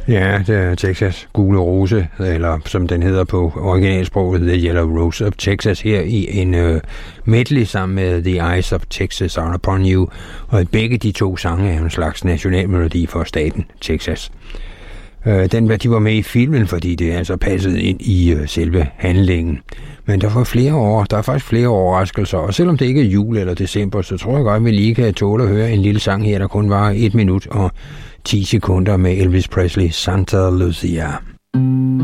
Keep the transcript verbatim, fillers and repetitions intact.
Ja, det er Texas Gule Rose, eller som den hedder på originalsproget, The Yellow Rose of Texas, her i en uh, medley sammen med The Eyes of Texas Are Upon You. Og begge de to sange er en slags nationalmelodi for staten Texas. Uh, den, de var med i filmen, fordi det altså passede ind i uh, selve handlingen. Men der var flere år, der er faktisk flere overraskelser, og selvom det ikke er jul eller december, så tror jeg godt, at vi lige kan tåle at høre en lille sang her, der kun var et minut og ti sekunder med Elvis Presley, Santa Lucia.